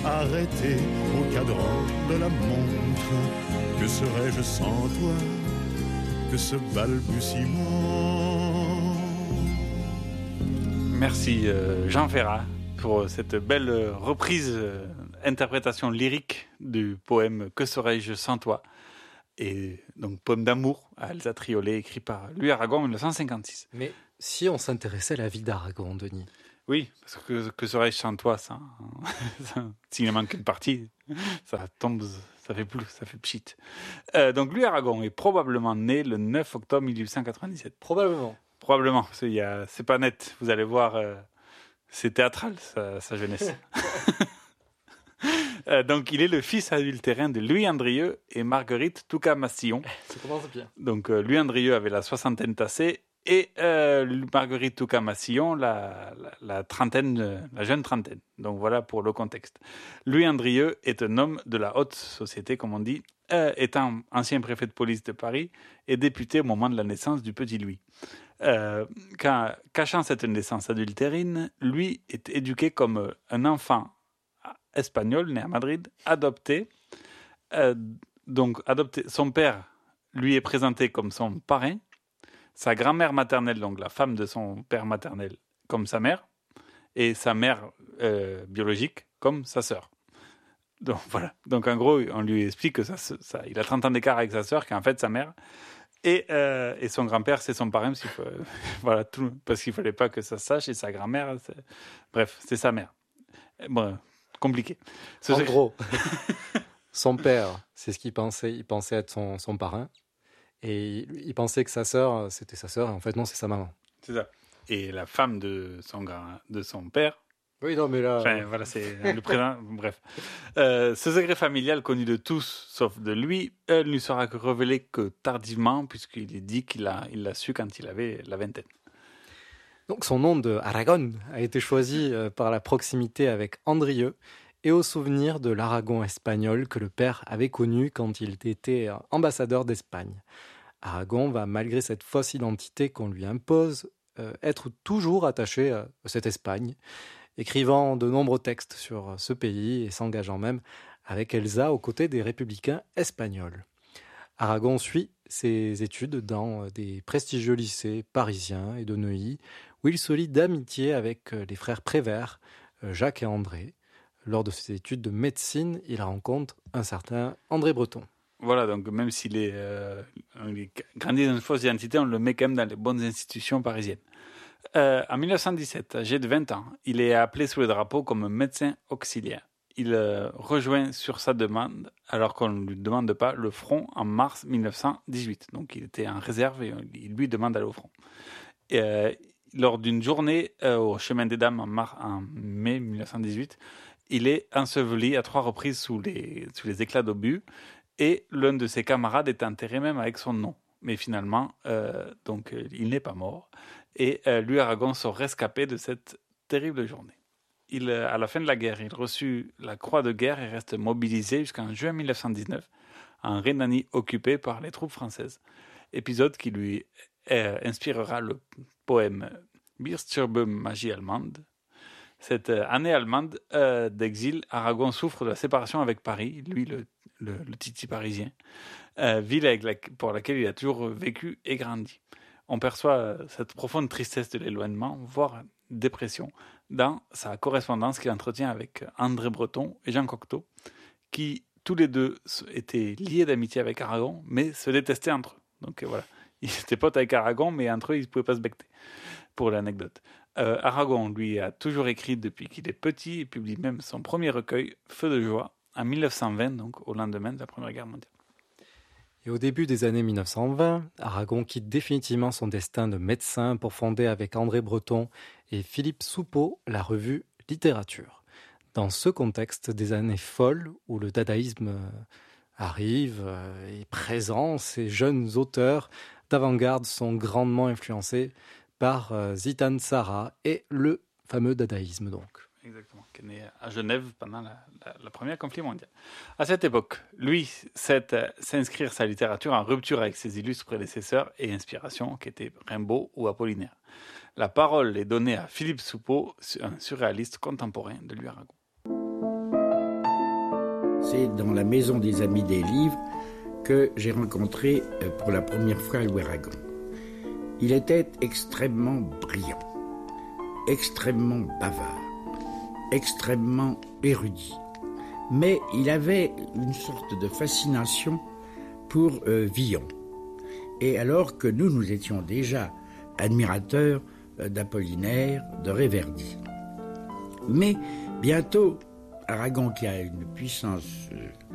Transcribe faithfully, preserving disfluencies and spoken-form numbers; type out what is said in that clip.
arrêté au cadran de la montre. Que serais-je sans toi? Que ce balbutiement. Merci euh, Jean Ferrat pour cette belle reprise, euh, interprétation lyrique du poème Que serais-je sans toi? Et donc poème d'amour à Elsa Triolet, écrit par Louis Aragon en dix-neuf cent cinquante-six. Mais si on s'intéressait à la vie d'Aragon, Denis? Oui, parce que Que serais-je sans toi, ça, ça s'il ne manque une partie, ça tombe, ça fait plus, ça fait pchit. Euh, donc Louis Aragon est probablement né le neuf octobre mille huit cent quatre-vingt-dix-sept. Probablement. Probablement, c'est, y a, c'est pas net, vous allez voir, euh, c'est théâtral sa, sa jeunesse. Euh, donc, il est le fils adultérin de Louis Andrieux et Marguerite Touka-Massillon. Ça commence bien. Donc, euh, Louis Andrieux avait la soixantaine tassée et euh, Marguerite Touka-Massillon la, la, la trentaine, euh, la jeune trentaine. Donc, voilà pour le contexte. Louis Andrieux est un homme de la haute société, comme on dit, euh, étant ancien préfet de police de Paris et député au moment de la naissance du petit Louis. Euh, quand, cachant cette naissance adultérine, lui est éduqué comme un enfant espagnol, né à Madrid, adopté. Euh, donc, adopté. Son père lui est présenté comme son parrain, sa grand-mère maternelle, donc la femme de son père maternel, comme sa mère, et sa mère euh, biologique comme sa sœur. Donc, voilà. Donc, en gros, on lui explique que ça, ça, il a trente ans d'écart avec sa sœur, qui est en fait sa mère. Et, euh, et son grand-père, c'est son parrain, faut, euh, voilà, tout, parce qu'il ne fallait pas que ça se sache, et sa grand-mère, c'est, bref, c'est sa mère. Bon, compliqué. Ce en c'est... gros, son père, c'est ce qu'il pensait. Il pensait être son, son parrain. Et il, il pensait que sa sœur, c'était sa sœur. Et en fait, non, c'est sa maman. C'est ça. Et la femme de son, grand, de son père. Oui, non, mais là... Enfin, voilà, c'est le présent. Bref. Euh, ce secret familial connu de tous, sauf de lui, euh, ne lui sera révélé que tardivement, puisqu'il est dit qu'il a, il l'a su quand il avait la vingtaine. Donc son nom de Aragon a été choisi par la proximité avec Andrieux et au souvenir de l'Aragon espagnol que le père avait connu quand il était ambassadeur d'Espagne. Aragon va, malgré cette fausse identité qu'on lui impose, être toujours attaché à cette Espagne, écrivant de nombreux textes sur ce pays et s'engageant même avec Elsa aux côtés des républicains espagnols. Aragon suit ses études dans des prestigieux lycées parisiens et de Neuilly, où il se lie d'amitié avec les frères Prévert, Jacques et André. Lors de ses études de médecine, il rencontre un certain André Breton. Voilà, donc même s'il est, euh, il est grandi dans une fausse identité, on le met quand même dans les bonnes institutions parisiennes. Euh, en dix-neuf cent dix-sept, âgé de vingt ans, il est appelé sous le drapeau comme médecin auxiliaire. Il euh, rejoint sur sa demande, alors qu'on ne lui demande pas, le front en mars dix-neuf cent dix-huit. Donc il était en réserve et il lui demande d'aller au front. Et, euh, lors d'une journée euh, au Chemin des Dames en, mar- en mai dix-neuf cent dix-huit, il est enseveli à trois reprises sous les, sous les éclats d'obus et l'un de ses camarades est enterré même avec son nom. Mais finalement, euh, donc, euh, il n'est pas mort et euh, Louis Aragon sort rescapé de cette terrible journée. Il, à la fin de la guerre, il reçut la croix de guerre et reste mobilisé jusqu'en juin dix-neuf cent dix-neuf en Rhénanie occupée par les troupes françaises. Épisode qui lui euh, inspirera le poème Bierstürbe Magie allemande. Cette euh, année allemande euh, d'exil, Aragon souffre de la séparation avec Paris, lui le, le, le titi parisien, euh, ville avec la, pour laquelle il a toujours vécu et grandi. On perçoit euh, cette profonde tristesse de l'éloignement, voire dépression, dans sa correspondance qu'il entretient avec André Breton et Jean Cocteau, qui tous les deux étaient liés d'amitié avec Aragon, mais se détestaient entre eux. Donc euh, voilà, ils étaient potes avec Aragon, mais entre eux, ils ne pouvaient pas se becter, pour l'anecdote. Euh, Aragon, lui, a toujours écrit depuis qu'il est petit et publie même son premier recueil, Feu de joie, en dix-neuf cent vingt, donc au lendemain de la Première Guerre mondiale. Et au début des années dix-neuf cent vingt, Aragon quitte définitivement son destin de médecin pour fonder avec André Breton et Philippe Soupeau la revue Littérature. Dans ce contexte des années folles où le dadaïsme arrive, est présent, ces jeunes auteurs d'avant-garde sont grandement influencés par Zitan Sara et le fameux dadaïsme donc. Exactement, qui est né à Genève pendant la, la, la première conflit mondial. À cette époque, lui sait s'inscrire sa littérature en rupture avec ses illustres prédécesseurs et inspirations qui étaient Rimbaud ou Apollinaire. La parole est donnée à Philippe Soupeau, un surréaliste contemporain de Louis Aragon. c'est dans la Maison des Amis des Livres que j'ai rencontré pour la première fois Louis Aragon. Il était extrêmement brillant, extrêmement bavard, extrêmement érudit. Mais il avait une sorte de fascination pour euh, Villon. Et alors que nous, nous étions déjà admirateurs euh, d'Apollinaire, de Réverdy. Mais bientôt, Aragon, qui a une puissance euh,